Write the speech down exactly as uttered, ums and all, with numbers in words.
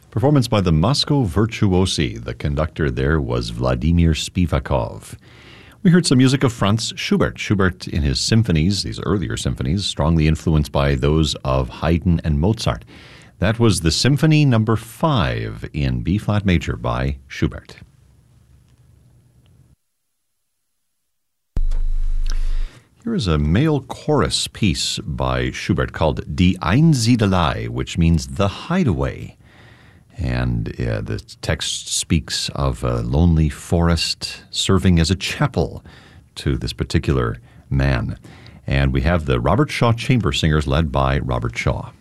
Performance by the Moscow Virtuosi. The conductor there was Vladimir Spivakov. We heard some music of Franz Schubert. Schubert in his symphonies, these earlier symphonies, strongly influenced by those of Haydn and Mozart. That was the Symphony Number Five in B-flat major by Schubert. Here is a male chorus piece by Schubert called Die Einsiedelei, which means the hideaway. And uh, the text speaks of a lonely forest serving as a chapel to this particular man. And we have the Robert Shaw Chamber Singers led by Robert Shaw.